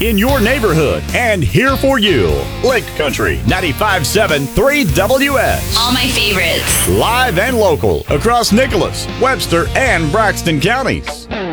in your neighborhood and here for you. Lake Country 95.7 3WS. All my favorites. Live and local across Nicholas, Webster, and Braxton counties.